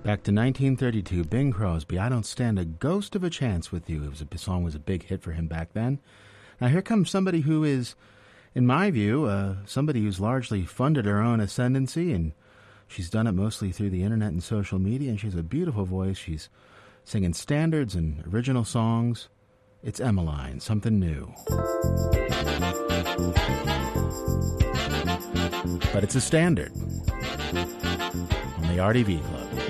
Back to 1932, Bing Crosby, I Don't Stand a Ghost of a Chance with You. The song was a big hit for him back then. Now here comes somebody who is, in my view, somebody who's largely funded her own ascendancy, and she's done it mostly through the internet and social media, and she has a beautiful voice. She's singing standards and original songs. It's Emmeline, Something New. But it's a standard on the RDV Club.